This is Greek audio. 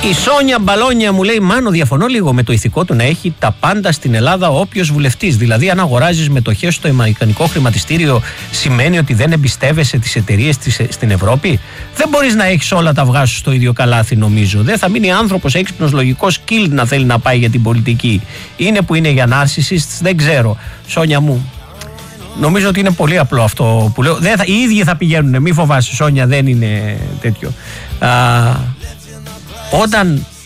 Η Σόνια Μπαλόνια μου λέει: Μάνο, διαφωνώ λίγο με το ηθικό του να έχει τα πάντα στην Ελλάδα όποιος βουλευτής. Δηλαδή, αν αγοράζεις μετοχές στο αμερικανικό χρηματιστήριο, σημαίνει ότι δεν εμπιστεύεσαι τις εταιρείες στην Ευρώπη. Δεν μπορείς να έχεις όλα τα αυγά σου στο ίδιο καλάθι, νομίζω. Δεν θα μείνει άνθρωπος έξυπνος, λογικός, skilled να θέλει να πάει για την πολιτική. Είναι που είναι για narcissists, δεν ξέρω. Σόνια μου, νομίζω ότι είναι πολύ απλό αυτό που λέω. Οι ίδιοι θα πηγαίνουν, μη φοβάσαι, Σόνια, δεν είναι τέτοιο. Όταν